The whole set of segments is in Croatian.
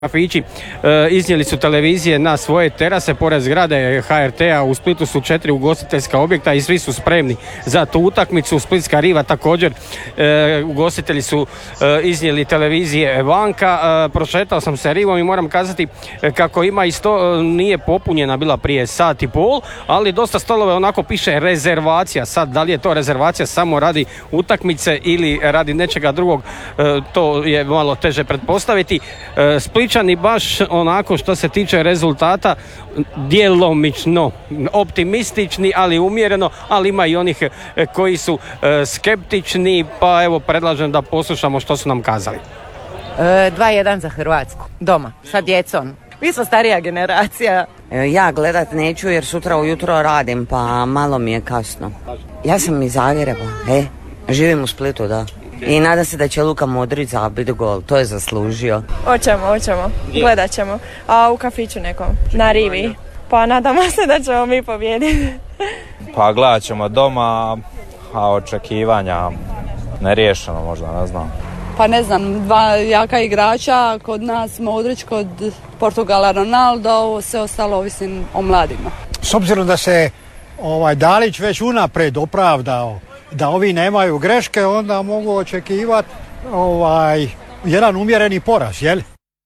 kafići iznijeli su televizije na svoje terase pored zgrade HRT-a. U Splitu su 4 ugostiteljska objekta i svi su spremni za tu utakmicu. Splitska riva također, ugostitelji su iznijeli televizije vanka. Prošetao sam se rivom i moram kazati kako ima isto, nije popunjena bila prije sat i pol, ali dosta stolove onako piše rezervacija. Sad da li je to rezervacija samo radi utakmice ili radi nečega drugog, to je malo teže pretpostaviti. Splićani baš onako što se tiče rezultata djelomično optimistični, ali umjereno, ali ima i onih koji su skeptični, pa evo predlažem da poslušamo što su nam kazali. 2-1 za Hrvatsku, doma, sa djecom. Mi smo starija generacija. Ja gledat neću jer sutra ujutro radim, pa malo mi je kasno. Ja sam iz Zagreba, živim u Splitu, da. I nadam se da će Luka Modrić zabiti gol, to je zaslužio. Hoćemo, gledat ćemo. A u kafiću nekom, na rivi. Pa nadamo se da ćemo mi pobijediti. Pa gledat ćemo doma, a očekivanja neriješeno možda, ne znam. Pa ne znam, dva jaka igrača, kod nas Modrić, kod Portugala Ronaldo, sve ostalo ovisim o mladima. S obzirom da se Dalić već unaprijed opravdao da ovi nemaju greške, onda mogu očekivati jedan umjereni poraz, jel?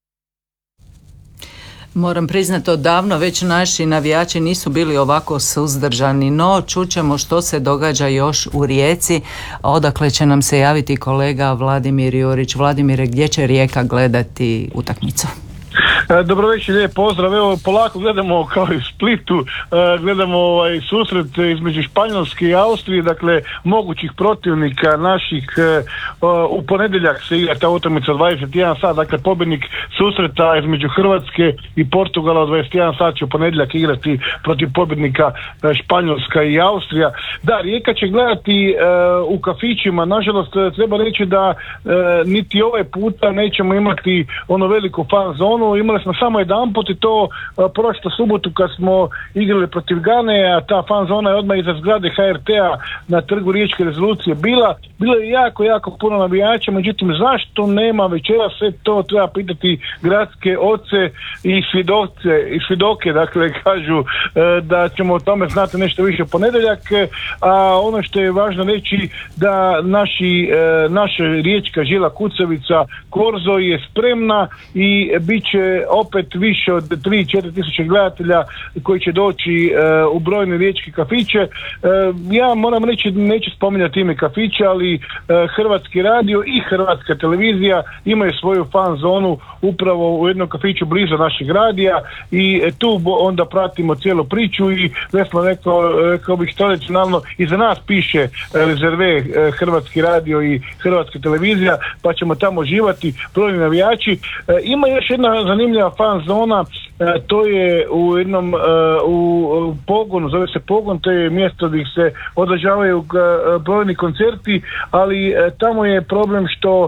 Moram priznati, odavno već naši navijači nisu bili ovako suzdržani, no čućemo što se događa još u Rijeci, odakle će nam se javiti kolega Vladimir Jurić. Vladimire, gdje će Rijeka gledati utakmicu? Dobro večer, lijep pozdrav. Evo, polako gledamo kao i u Splitu, gledamo susret između Španjolske i Austrije, dakle mogućih protivnika naših. U ponedjeljak se igra ta utakmica 21 sat, dakle pobjednik susreta između Hrvatske i Portugala 21 sat će u ponedjeljak igrati protiv pobjednika Španjolska i Austrija. Da, Rijeka će gledati u kafićima, nažalost treba reći da niti ovaj puta nećemo imati ono veliku fan zonu. Imali smo samo jedanput i to prošlu subotu kad smo igrali protiv Gane, a ta fan zona je odmah iza zgrade HRT-a na trgu Riječke rezolucije bilo je jako puno navijača, međutim zašto nema večeras, sve to treba pitati gradske oce i svjedoke, dakle kažu da ćemo o tome znati nešto više u ponedjeljak, a ono što je važno reći da naša riječka žila kucavica Korzo je spremna i bit će opet više od 3-4 tisuće gledatelja koji će doći u brojne riječke kafiće. Ja moram reći, neću spominjati ime kafića, ali Hrvatski radio i Hrvatska televizija imaju svoju fan zonu upravo u jednom kafiću blizu našeg radija i tu onda pratimo cijelu priču i već smo rekao bih tradicionalno i za nas piše rezerve Hrvatski radio i Hrvatska televizija, pa ćemo tamo uživati brojni navijači. Ima još jedna zanimljiva fan zona, to je u jednom u pogonu, zove se Pogon, to je mjesto gdje se održavaju brojni koncerti, ali tamo je problem što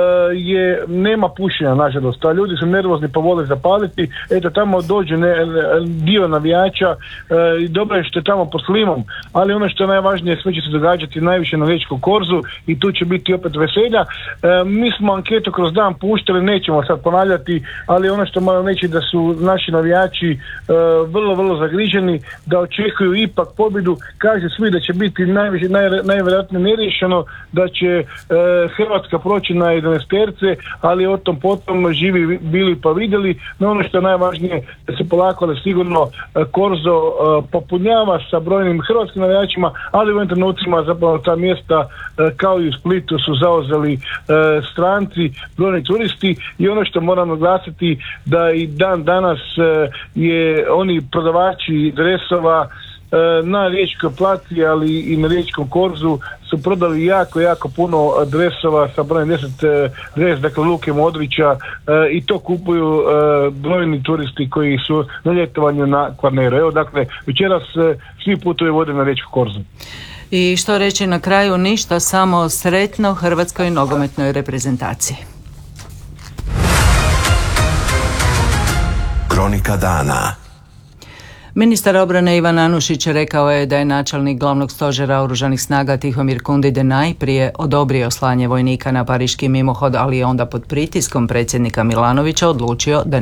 nema pušenja, nažalost, a ljudi su nervozni pa vole zapaliti. Eto, tamo dođe dio navijača i dobro je što je tamo pod slimom, ali ono što je najvažnije, sve će se događati najviše na Riječkom korzu i tu će biti opet veselja. Mi smo anketu kroz dan puštali, nećemo sad ponavljati, ali ono što moram reći da su naši navijači vrlo zagriženi, da očekuju ipak pobjedu. Kaže svi da će biti najvjerojatnije neriješeno, da će Hrvatska proći na 11-terce, ali o tom potom živi bili pa vidjeli. No ono što je najvažnije, da se polako ali sigurno Korzo popunjava sa brojnim hrvatskim navijačima, ali u ovim trenucima zapravo ta mjesta kao i u Splitu su zauzeli stranci, brojni turisti i ono što moram naglasiti da i dan danas je oni prodavači dresova na Riječkoj placi, ali i na Riječkom korzu su prodali jako puno dresova sa brojem 10 dres, dakle Luke Modrića, i to kupuju brojni turisti koji su na ljetovanju na Kvarneru. Evo, dakle, večeras svi putuju vode na Riječku korzu. I što reći na kraju, ništa, samo sretno hrvatskoj nogometnoj reprezentaciji. Kronika dana. Ministar obrane Ivan Anušić rekao je da je načelnik glavnog stožera oružanih snaga Tihomir Kundide najprije odobrio slanje vojnika na pariški mimohod, ali je onda pod pritiskom predsjednika Milanovića odlučio da